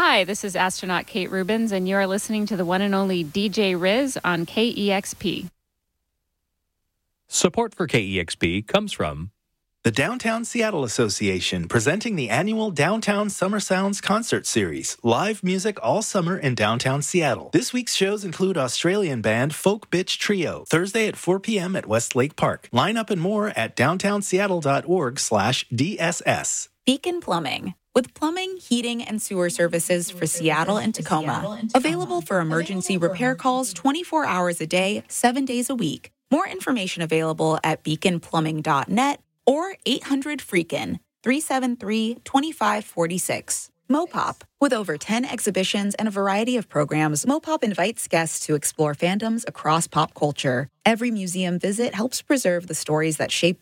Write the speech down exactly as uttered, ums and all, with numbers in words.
Hi, this is astronaut Kate Rubins, and you are listening to the one and only D J Riz on K E X P. Support for K E X P comes from the Downtown Seattle Association, presenting the annual Downtown Summer Sounds concert series. Live music all summer in downtown Seattle. This week's shows include Australian band Folk Bitch Trio, Thursday at four p.m. at Westlake Park. Line up and more at downtownseattle.org slash DSS. Beacon Plumbing. With plumbing, heating, and sewer services for Seattle and Tacoma. Available for emergency repair calls twenty-four hours a day, seven days a week. More information available at beacon plumbing dot net or eight hundred freakin, three seven three, two five four six. Mopop. With over ten exhibitions and a variety of programs, Mopop invites guests to explore fandoms across pop culture. Every museum visit helps preserve the stories that shape